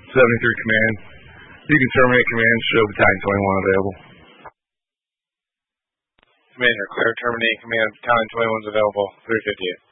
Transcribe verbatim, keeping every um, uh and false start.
seventy-three command. You can terminate command, show Battalion twenty-one available. Commander, clear terminate command, Battalion twenty-one is available, three fifty-eight.